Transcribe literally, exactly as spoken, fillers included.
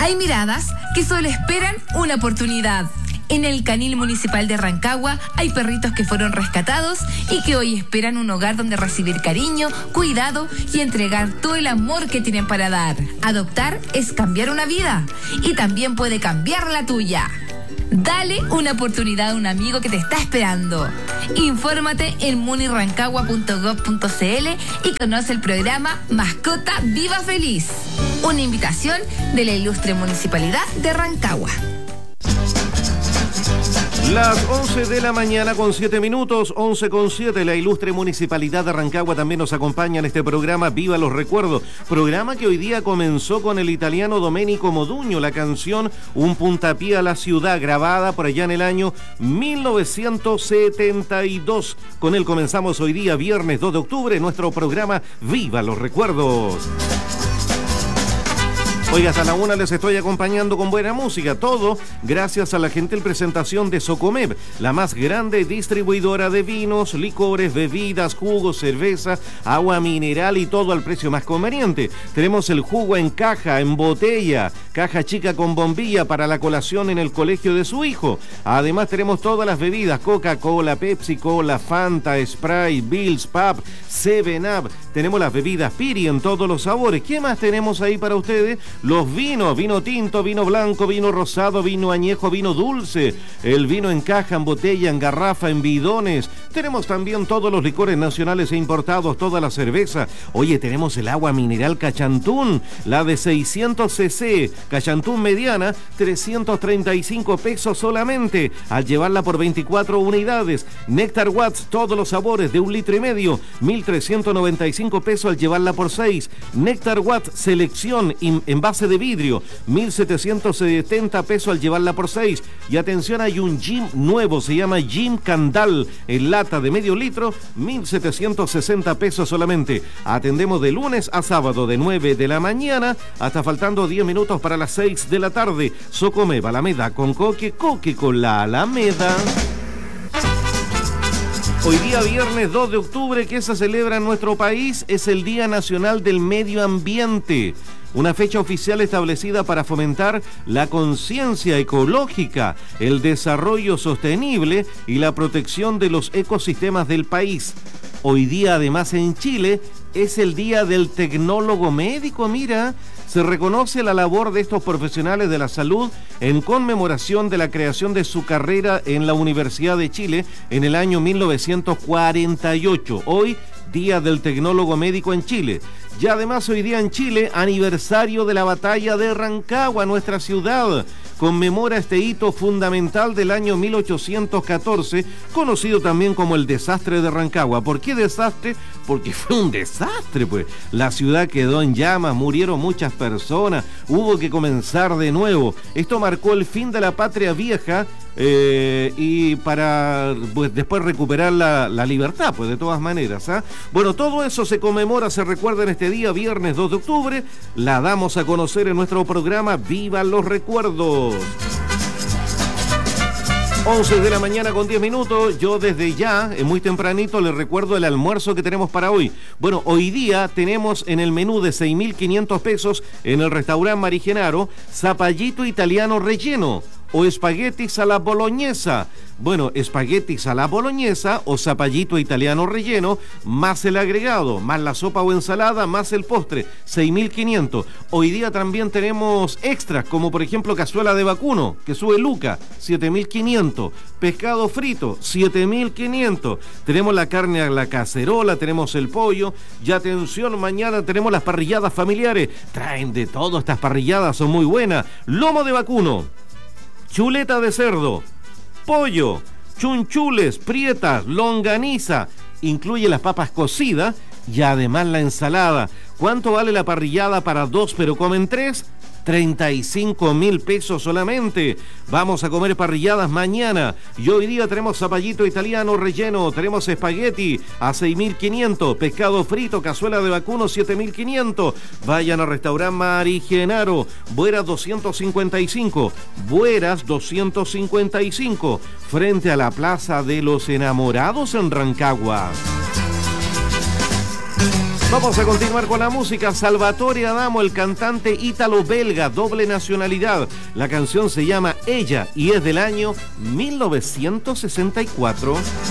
Hay miradas que solo esperan una oportunidad. En el Canil Municipal de Rancagua hay perritos que fueron rescatados y que hoy esperan un hogar donde recibir cariño, cuidado y entregar todo el amor que tienen para dar. Adoptar es cambiar una vida y también puede cambiar la tuya. Dale una oportunidad a un amigo que te está esperando. Infórmate en munirancagua punto gov punto cl y conoce el programa Mascota Viva Feliz. Una invitación de la ilustre Municipalidad de Rancagua. Las once de la mañana con siete minutos, once con siete, la ilustre Municipalidad de Rancagua también nos acompaña en este programa Viva los Recuerdos, programa que hoy día comenzó con el italiano Domenico Modugno, la canción Un puntapié a la ciudad, grabada por allá en el año mil novecientos setenta y dos. Con él comenzamos hoy día, viernes dos de octubre, nuestro programa Viva los Recuerdos. Oiga, hasta la una les estoy acompañando con buena música, todo gracias a la gentil presentación de Socomev, la más grande distribuidora de vinos, licores, bebidas, jugos, cerveza, agua mineral y todo al precio más conveniente. Tenemos el jugo en caja, en botella, caja chica con bombilla para la colación en el colegio de su hijo. Además tenemos todas las bebidas, Coca-Cola, Pepsi-Cola, Fanta, Sprite, Bills, Pab, Seven Up. Tenemos las bebidas Piri en todos los sabores. ¿Qué más tenemos ahí para ustedes? Los vinos, vino tinto, vino blanco, vino rosado, vino añejo, vino dulce, el vino en caja, en botella, en garrafa, en bidones. Tenemos también todos los licores nacionales e importados, toda la cerveza. Oye, tenemos el agua mineral Cachantún, la de seiscientos centilitros, Cachantún mediana, trescientos treinta y cinco pesos solamente, al llevarla por veinticuatro unidades. Néctar Watts, todos los sabores de un litro y medio, mil trescientos noventa y cinco pesos al llevarla por seis. Néctar Watts selección en base de vidrio, mil setecientos setenta pesos al llevarla por seis. Y atención, hay un gin nuevo, se llama Gin Candal, en lata de medio litro, mil setecientos sesenta pesos solamente. Atendemos de lunes a sábado de nueve de la mañana hasta faltando diez minutos para las seis de la tarde. Socomev, Alameda con Coque, Coque con la Alameda. Hoy día viernes dos de octubre, que se celebra en nuestro país, es el Día Nacional del Medio Ambiente. Una fecha oficial establecida para fomentar la conciencia ecológica, el desarrollo sostenible y la protección de los ecosistemas del país. Hoy día, además, en Chile, es el Día del Tecnólogo Médico. Mira, se reconoce la labor de estos profesionales de la salud en conmemoración de la creación de su carrera en la Universidad de Chile en el año mil novecientos cuarenta y ocho. Hoy, Día del Tecnólogo Médico en Chile. Y además hoy día en Chile, aniversario de la batalla de Rancagua, nuestra ciudad. Conmemora este hito fundamental del año mil ochocientos catorce, conocido también como el desastre de Rancagua. ¿Por qué desastre? Porque fue un desastre, pues. La ciudad quedó en llamas, murieron muchas personas, hubo que comenzar de nuevo. Esto marcó el fin de la patria vieja, eh, y para pues después recuperar la, la libertad, pues de todas maneras, ¿ah? Bueno, todo eso se conmemora, se recuerda en este día, viernes dos de octubre. La damos a conocer en nuestro programa Viva los Recuerdos. once de la mañana con diez minutos. Yo desde ya, muy tempranito, les recuerdo el almuerzo que tenemos para hoy. Bueno, hoy día tenemos en el menú de seis mil quinientos pesos en el restaurante Mari Genaro, zapallito italiano relleno o espaguetis a la boloñesa. Bueno, espaguetis a la boloñesa o zapallito italiano relleno, más el agregado, más la sopa o ensalada, más el postre, seis mil quinientos. Hoy día también tenemos extras, como por ejemplo cazuela de vacuno, que sube Luca, siete mil quinientos. Pescado frito, siete mil quinientos. Tenemos la carne a la cacerola, tenemos el pollo. Y atención, mañana tenemos las parrilladas familiares. Traen de todo, estas parrilladas son muy buenas. Lomo de vacuno, chuleta de cerdo, pollo, chunchules, prietas, longaniza, incluye las papas cocidas y además la ensalada. ¿Cuánto vale la parrillada para dos pero comen tres? treinta y cinco mil pesos solamente. Vamos a comer parrilladas mañana. Y hoy día tenemos zapallito italiano relleno, tenemos espagueti a seis mil quinientos, pescado frito, cazuela de vacuno siete mil quinientos. Vayan al restaurante Mari Genaro, Bueras doscientos cincuenta y cinco, Bueras doscientos cincuenta y cinco, frente a la Plaza de los Enamorados en Rancagua. Vamos a continuar con la música. Salvatore Adamo, el cantante ítalo-belga, doble nacionalidad. La canción se llama Ella y es del año mil novecientos sesenta y cuatro.